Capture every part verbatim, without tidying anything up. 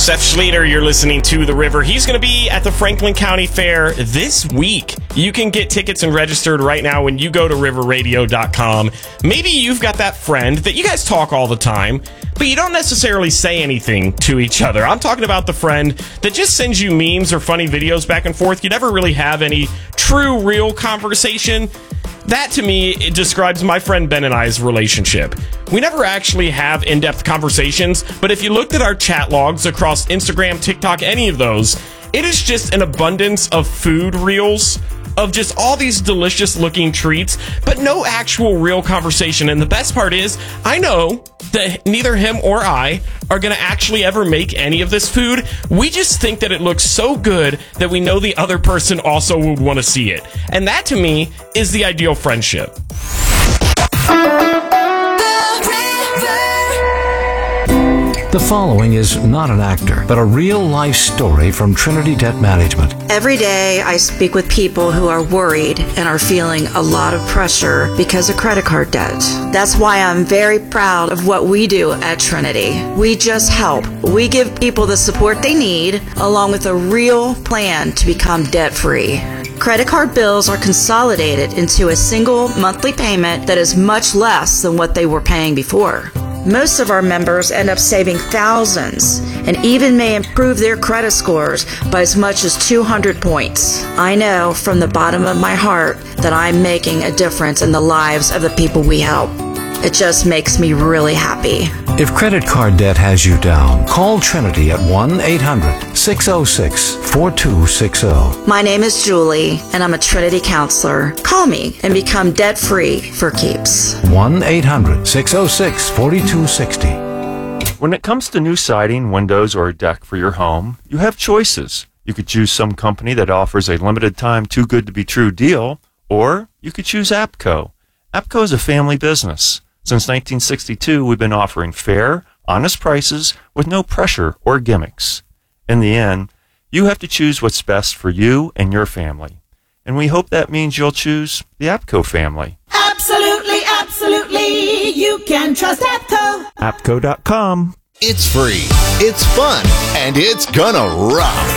Seth Schleter, you're listening to The River. He's going to be at the Franklin County Fair this week. You can get tickets and registered right now when you go to river radio dot com. Maybe you've got that friend that you guys talk all the time, but you don't necessarily say anything to each other. I'm talking about the friend that just sends you memes or funny videos back and forth. You never really have any true, real conversation. That, to me, it describes my friend Ben and I's relationship. We never actually have in-depth conversations, but if you looked at our chat logs across Instagram, TikTok, any of those, it is just an abundance of food reels of just all these delicious-looking treats, but no actual real conversation. And the best part is, I know that neither him or I are going to actually ever make any of this food. We just think that it looks so good that we know the other person also would want to see it. And that, to me, is the ideal friendship. The following is not an actor, but a real-life story from Trinity Debt Management. Every day I speak with people who are worried and are feeling a lot of pressure because of credit card debt. That's why I'm very proud of what we do at Trinity. We just help. We give people the support they need, along with a real plan to become debt-free. Credit card bills are consolidated into a single monthly payment that is much less than what they were paying before. Most of our members end up saving thousands and even may improve their credit scores by as much as two hundred points. I know from the bottom of my heart that I'm making a difference in the lives of the people we help. It just makes me really happy. If credit card debt has you down, call Trinity at one eight hundred, six oh six, four two six oh. My name is Julie, and I'm a Trinity counselor. Call me and become debt-free for keeps. one eight hundred, six oh six, four two six oh. When it comes to new siding, windows, or a deck for your home, you have choices. You could choose some company that offers a limited time too good to be true deal, or you could choose APCO. APCO is a family business. Since nineteen sixty-two, we've been offering fair, honest prices with no pressure or gimmicks. In the end, you have to choose what's best for you and your family. And we hope that means you'll choose the APCO family. Absolutely, absolutely, you can trust APCO. APCO dot com. It's free, it's fun, and it's gonna rock.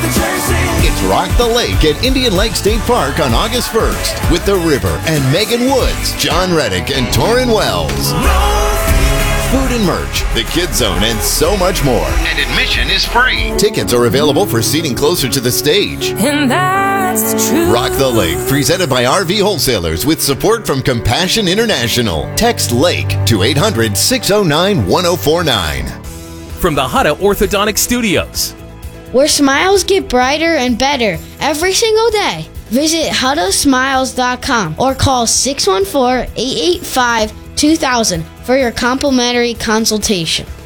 It's Rock the Lake at Indian Lake State Park on August first with The River and Megan Woods, John Reddick, and Torrin Wells. Food and merch, the Kids Zone, and so much more. And admission is free. Tickets are available for seating closer to the stage. And that's the truth. Rock the Lake, presented by R V Wholesalers with support from Compassion International. Text LAKE to eight hundred, six oh nine, one oh four nine. From the Hutta Orthodontic Studios, where smiles get brighter and better every single day. Visit hutta smiles dot com or call six one four, eight eight five, two thousand for your complimentary consultation.